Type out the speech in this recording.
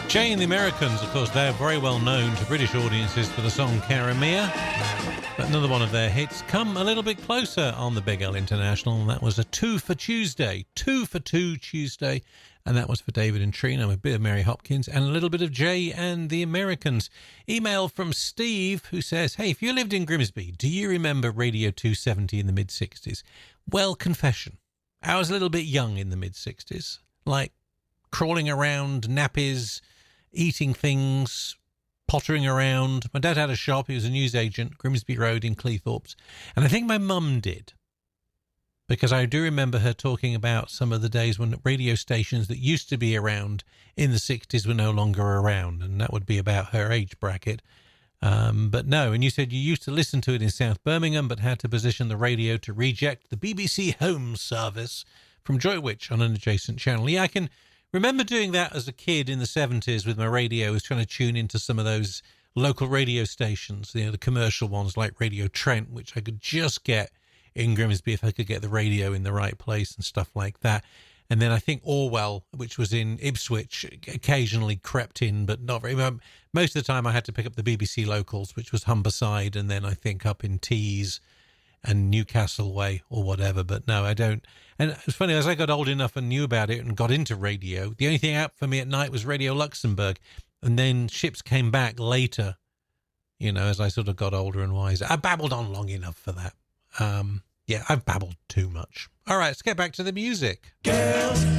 Jay and the Americans, of course, they're very well known to British audiences for the song Cara Mia. But another one of their hits, Come a Little Bit Closer on the Big L International. And that was a 2 for Tuesday. 2 for 2 Tuesday. And that was for David and Trina, with a bit of Mary Hopkins and a little bit of Jay and the Americans. Email from Steve, who says, hey, if you lived in Grimsby, do you remember Radio 270 in the mid-60s? Well, confession. I was a little bit young in the mid-60s. Like crawling around nappies, eating things, pottering around. My dad had a shop. He was a newsagent, Grimsby Road in Cleethorpes. And I think my mum did, because I do remember her talking about some of the days when radio stations that used to be around in the 60s were no longer around, and that would be about her age bracket. But no, and you said you used to listen to it in South Birmingham, but had to position the radio to reject the BBC Home service from Droitwich on an adjacent channel. Yeah, I can remember doing that as a kid in the 70s with my radio. I was trying to tune into some of those local radio stations, you know, the commercial ones like Radio Trent, which I could just get in Grimsby if I could get the radio in the right place and stuff like that. And then I think Orwell, which was in Ipswich, occasionally crept in, but not very much. Most of the time I had to pick up the BBC locals, which was Humberside, and then I think up in Tees and Newcastle Way or whatever. But no, I don't. And it's funny, as I got old enough and knew about it and got into radio, the only thing out for me at night was Radio Luxembourg. And then ships came back later, you know, as I sort of got older and wiser. I babbled on long enough for that. Yeah, I've babbled too much. All right, let's get back to the music. Girls.